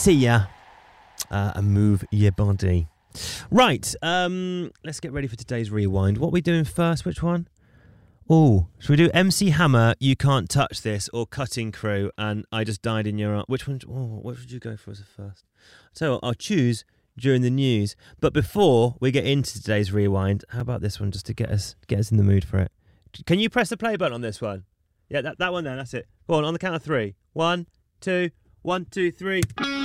Sia and Move Your Body. Right, let's get ready for today's rewind. What are we doing first? Which one? Oh, should we do MC Hammer, You Can't Touch This, or Cutting Crew, and I Just Died in Your Arms? Which one? Oh, what should you go for as a first? So I'll choose during the news. But before we get into today's rewind, how about this one, just to get us in the mood for it? Can you press the play button on this one? Yeah, that one there. That's it. Go on the count of three. 1, 2, 1, 2, 3.